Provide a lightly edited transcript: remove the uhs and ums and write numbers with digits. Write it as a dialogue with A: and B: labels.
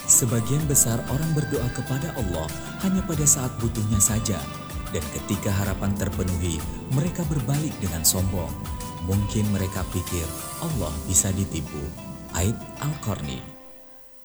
A: Sebagian besar orang berdoa kepada Allah hanya pada saat butuhnya saja. Dan ketika harapan terpenuhi, mereka berbalik dengan sombong. Mungkin mereka pikir Allah bisa ditipu. Aid Al-Qarni.